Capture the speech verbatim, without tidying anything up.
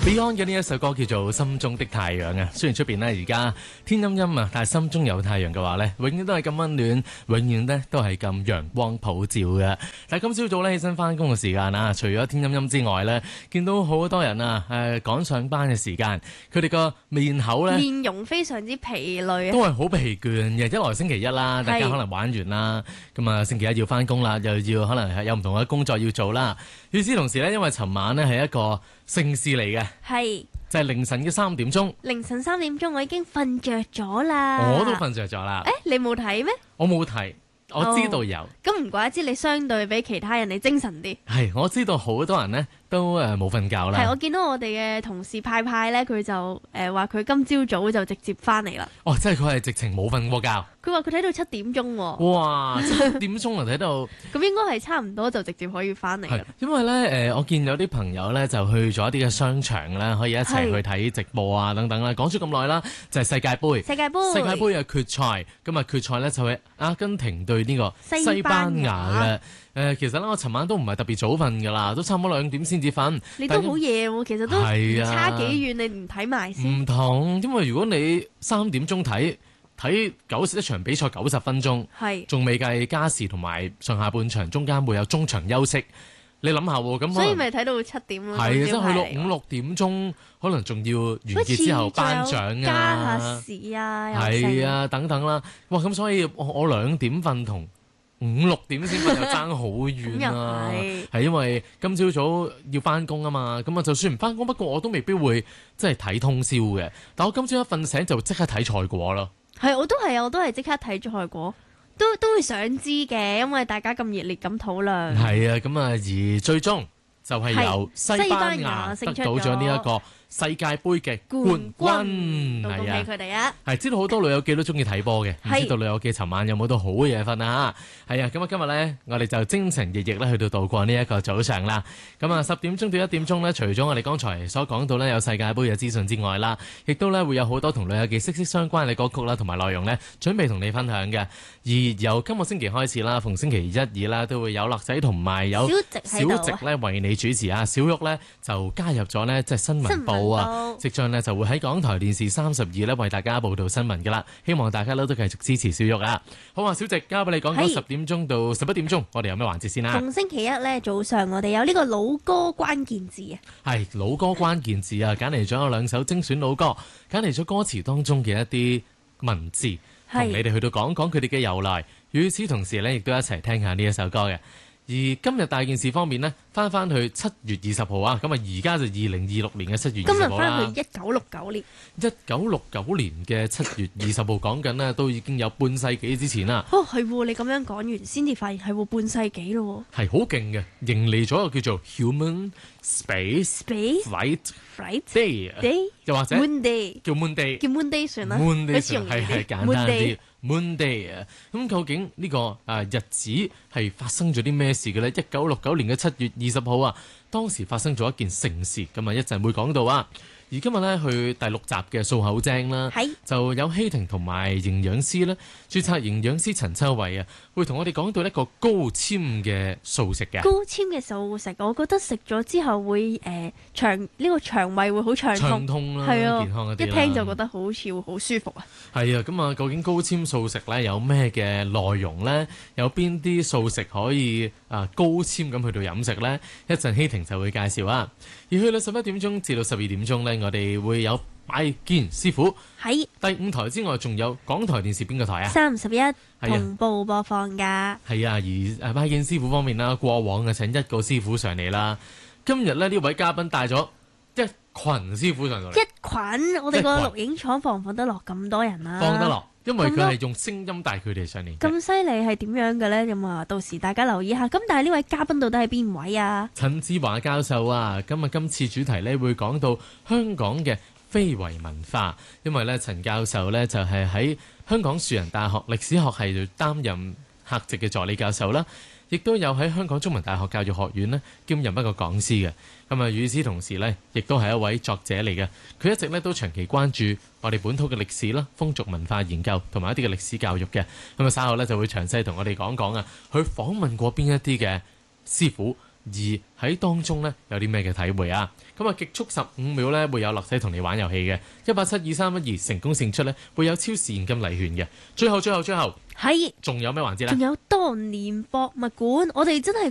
Beyond 嘅呢一首歌叫做《心中的太陽》啊，雖然出邊呢而家天陰陰啊，但係心中有太陽嘅話呢，永遠都係咁溫暖，永遠呢都係咁陽光普照嘅。但係今朝早呢，起身翻工嘅時間啊，除咗天陰陰之外呢，見到好多人啊，誒趕上班嘅時間，佢哋個面口呢， 面容非常之疲累啊， 都係好疲倦嘅。一來星期一啦，大家可能玩完啦，咁啊星期一要翻工啦，又要可能係有唔同嘅工作要做啦。與此同時呢，因為尋晚呢係一個盛事嚟嘅， 係就係凌晨嘅三點鐘。 凌晨三點鐘，我已經瞓着咗啦。 我都瞓着咗啦。 誒，你冇睇咩？ 我冇睇，我知道有。 咁唔怪之你相對比其他人你精神啲。 係，我知道好多人呢都誒冇瞓覺啦。 係，我見到我哋嘅同事派派咧，佢就誒話佢今朝早就直接翻嚟啦。 哦，即係佢係直情冇瞓過覺。 佢話佢睇到七點鐘喎。 哇，七點鐘啊睇到。 咁應該係差唔多就直接可以翻嚟啦。 因為咧誒、呃，我見有啲朋友咧就去咗一啲嘅商場咧，可以一齊去睇直播啊等等啦。講咗咁耐啦，就係、是、世界盃。 世界盃。 世界盃嘅決賽，今日決賽咧就係阿根廷對呢個西班牙嘅。誒、呃，其實咧，我尋晚都唔係特別早瞓㗎啦，都差唔多兩點先至瞓。 你都好夜喎，其實都係啊， 差幾遠，你唔睇埋先。 唔同，因為如果你三點鐘睇睇九一場比賽九十分鐘， 係仲未計加時同埋上下半場中間會有中場休息。你諗下喎，咁所以咪睇到七點咯。 係啊，即係去到五六點鐘，可能仲要完結之後頒獎啊、 加下時啊， 係啊等等啦。哇，咁所以我我兩點瞓同五六點先瞓又爭好遠啊！係因為今朝早要翻工啊嘛，咁啊就算唔翻工，不過我都未必會即係睇通宵嘅。但我今朝一瞓醒就即刻睇賽果咯。 係，我都係啊，我都係即刻睇賽果，都都會想知嘅，因為大家咁熱烈咁討論。 係啊，咁啊而最終就係由西班牙得到咗呢一個世界盃嘅冠軍， 恭喜佢哋啊！ 係知道好多老友記都中意睇波嘅，唔知道老友記尋晚有冇到好嘢瞓啊？係啊，咁啊今日咧，我哋就精神奕奕咧去到度過呢一個早上啦。咁啊十點鐘到一點鐘咧，除咗我哋剛才所講到咧有世界盃嘅資訊之外啦，亦都咧會有好多同老友記息息相關嘅歌曲啦，同埋內容咧準備同你分享嘅。而由今個星期開始啦，逢星期一二啦，都會有樂仔同埋有小直咧為你主持啊。小玉咧就加入咗呢即係新聞部。即將呢就會喺港台電視三十二咧為大家報道新聞噶啦，希望大家都都繼續支持小玉啊！好啊，小直交俾你講，講十點鐘到十一點鐘，我哋有咩環節先啦？ 逢星期一咧早上，我哋有呢個老歌關鍵字啊， 係老歌關鍵字啊，揀嚟咗有兩首精選老歌，揀嚟咗歌詞當中嘅一啲文字，同你哋去到講講佢哋嘅由來。與此同時呢，亦都一齊聽下呢一首歌嘅。而今日大件事方面呢，翻翻去七月二十號啊，咁啊而家就二零二六年嘅七月二十號啦。 今日翻去一九六九年， 一九六九年嘅七月二十號講緊呢，都已經有半世紀之前啦。 哦，係喎，你咁樣講完先至發現係喎半世紀咯。 係好勁嘅，迎嚟咗個叫做 Human Space Space Flight Flight Day Day， 又或者 Moon Day， 叫 Moon Day， 叫 Moon Day 算啦。 Moon Day 係係簡單啲。Moon Day 啊，咁究竟呢個啊日子係發生咗啲咩事嘅呢？一九六九年嘅七月二十號啊，當時發生咗一件盛事，咁啊一陣會講到啊。而今日咧去第六集嘅掃口精啦，就有希婷同埋營養師咧，註冊營養師陳秋慧啊，會同我哋講到一個高纖嘅素食嘅。 高纖嘅素食，我覺得食咗之後會誒、呃、腸呢、呢個腸胃會好暢通，暢通啦， 係啊， 健康一啲啦。 一聽就覺得好似會好舒服啊。 係啊，咁啊，究竟高纖素食咧有咩嘅內容咧？有邊啲素食可以啊高纖咁去到飲食咧？一陣希婷就會介紹啊。而去到十一點鐘至到十二點鐘咧，我哋會有拜見師傅。 喺第五台之外，仲有港台電視邊個台啊？ 三十一同步播放㗎。係啊，而誒拜見師傅方面啦，過往嘅請一個師傅上嚟啦。今日咧呢位嘉賓帶咗一群師傅上嚟。 一群，我哋個錄影廠放唔放得落咁多人啊？ 放得落。因為佢係用聲音帶佢哋上嚟。 咁犀利係點樣嘅呢？咁啊，到時大家留意下。咁但係呢位嘉賓到底係邊位啊？ 陳志華教授啊，今日今次主題呢會講到香港嘅非遺文化，因為咧陳教授咧就係喺香港樹仁大學歷史學系度擔任客席嘅助理教授啦。亦都有喺香港中文大學教育學院呢兼任一個講師嘅。咁啊，與此同時呢，亦都係一位作者嚟嘅。佢一直呢都長期關注我哋本土嘅歷史啦、風俗文化研究同埋一啲嘅歷史教育嘅。咁啊，稍後呢就會詳細同我哋講講啊，佢訪問過邊一啲嘅師傅， 而喺當中呢，有啲咩嘅體會啊？咁啊，極速十五秒呢，會有樂仔同你玩遊戲嘅，一八七二三一二成功勝出呢，會有超市現金禮券嘅。最後最後最後係仲有咩環節呢？ 仲有當年博物館，我哋真係